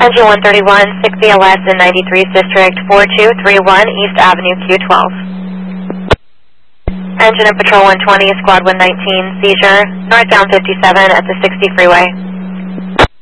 Engine 131, 6 BLS in 93's District, 4231 East Avenue, Q12. Engine and Patrol 120, Squad 119, seizure, northbound 57 at the 60 freeway.